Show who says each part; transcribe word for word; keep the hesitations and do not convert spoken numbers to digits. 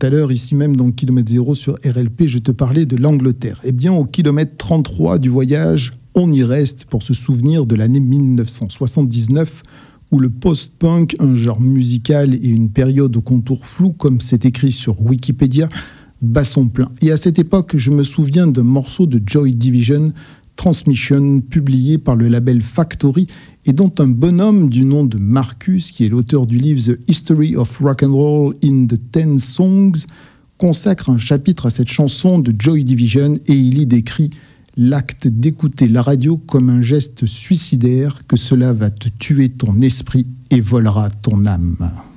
Speaker 1: à l'heure, ici même dans Kilomètre Zéro sur R L P, je te parlais de l'Angleterre. Eh bien, au kilomètre trente-trois du voyage, on y reste pour se souvenir de l'année dix-neuf cent soixante-dix-neuf, où le post-punk, un genre musical et une période au contour flou, comme c'est écrit sur Wikipédia, bat son plein. Et à cette époque, je me souviens d'un morceau de Joy Division, Transmission, publié par le label Factory, et dont un bonhomme du nom de Marcus, qui est l'auteur du livre The History of Rock and Roll in the Ten Songs, consacre un chapitre à cette chanson de Joy Division, et il y décrit l'acte d'écouter la radio comme un geste suicidaire, que cela va te tuer ton esprit et volera ton âme.